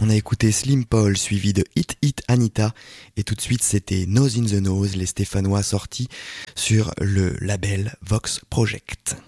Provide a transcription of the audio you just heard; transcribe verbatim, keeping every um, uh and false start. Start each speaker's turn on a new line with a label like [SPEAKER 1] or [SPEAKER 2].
[SPEAKER 1] On a écouté Slim Paul suivi de Hit Hit Anita et tout de suite c'était Nose in the Nose, les Stéphanois sortis sur le label Vox Project.